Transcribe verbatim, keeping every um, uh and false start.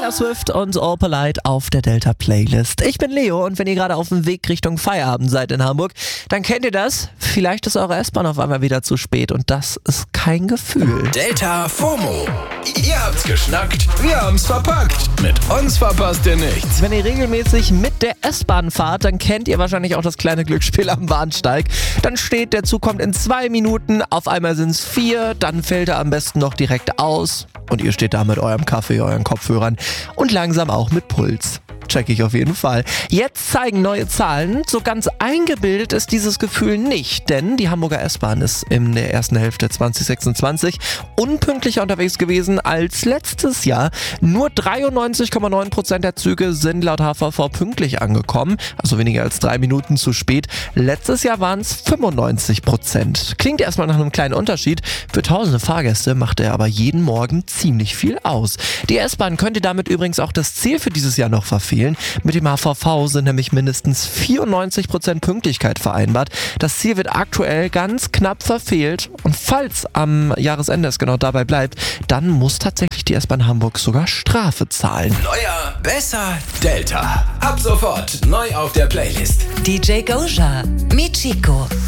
Taylor Swift und All Polite auf der Delta Playlist. Ich bin Leo und wenn ihr gerade auf dem Weg Richtung Feierabend seid in Hamburg, dann kennt ihr das. Vielleicht ist eure S-Bahn auf einmal wieder zu spät und das ist kein Gefühl. Delta FOMO. Ihr habt's geschnackt, wir haben's verpackt. Mit uns verpasst ihr nichts. Wenn ihr regelmäßig mit der S-Bahn fahrt, dann kennt ihr wahrscheinlich auch das kleine Glücksspiel am Bahnsteig. Dann steht, der Zug kommt in zwei Minuten, auf einmal sind es vier, dann fällt er am besten noch direkt aus. Und ihr steht da mit eurem Kaffee, euren Kopfhörern und langsam auch mit Puls. Check ich auf jeden Fall. Jetzt zeigen neue Zahlen. So ganz eingebildet ist dieses Gefühl nicht, denn die Hamburger S-Bahn ist in der ersten Hälfte zwanzig sechsundzwanzig unpünktlicher unterwegs gewesen als letztes Jahr. Nur dreiundneunzig Komma neun Prozent der Züge sind laut H V V pünktlich angekommen, also weniger als drei Minuten zu spät. Letztes Jahr waren es fünfundneunzig Prozent. Klingt erstmal nach einem kleinen Unterschied. Für tausende Fahrgäste macht er aber jeden Morgen ziemlich viel aus. Die S-Bahn könnte damit übrigens auch das Ziel für dieses Jahr noch verfehlen. Mit dem H V V sind nämlich mindestens vierundneunzig Prozent Pünktlichkeit vereinbart. Das Ziel wird aktuell ganz knapp verfehlt. Und falls am Jahresende es genau dabei bleibt, dann muss tatsächlich die S-Bahn Hamburg sogar Strafe zahlen. Neuer, besser, Delta. Ab sofort neu auf der Playlist. D J Goja, Michiko.